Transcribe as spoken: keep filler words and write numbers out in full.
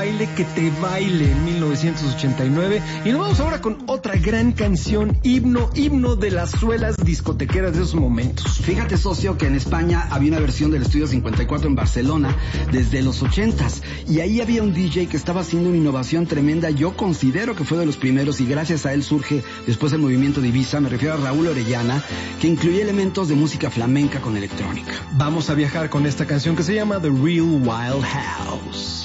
baile que te baile en mil novecientos ochenta y nueve. Y nos vamos ahora con otra gran canción, himno, himno de las suelas discotequeras de esos momentos. Fíjate, socio, que en España había una versión del Estudio cincuenta y cuatro en Barcelona desde los ochentas. Y ahí había un D J que estaba haciendo una innovación tremenda. Yo considero que fue de los primeros y gracias a él surge después el movimiento de Ibiza. Me refiero a Raúl Orellana, que incluye elementos de música flamenca con electrónica. Vamos a viajar con esta canción que se llama The Real Wild House.